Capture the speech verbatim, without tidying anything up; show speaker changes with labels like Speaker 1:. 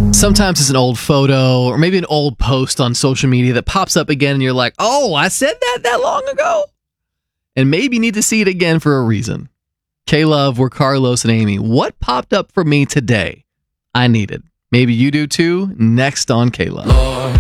Speaker 1: Sometimes it's an old photo or maybe an old post on social media that pops up again and you're like, oh, I said that that long ago? And maybe you need to see it again for a reason. K-Love, we're Carlos and Amy. What popped up for me today? I needed. Maybe you do too. Next on K-Love.